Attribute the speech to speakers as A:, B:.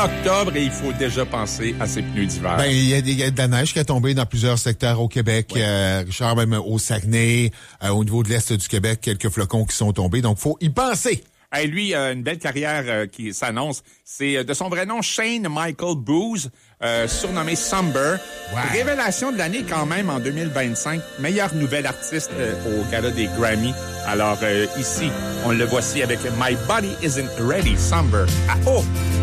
A: octobre et il faut déjà penser à ses pneus d'hiver.
B: Ben, il y a de la neige qui est tombée dans plusieurs secteurs au Québec. Oui. Richard, même au Saguenay, au niveau de l'Est du Québec, quelques flocons qui sont tombés. Donc, faut y penser.
A: Hey, lui, une belle carrière qui s'annonce. C'est de son vrai nom, Shane Michael Booth, surnommé Somber. Ouais. Révélation de l'année quand même en 2025. Meilleur nouvel artiste au gala des Grammy. Alors ici, on le voici avec My Body Isn't Ready, Somber. Ah oh!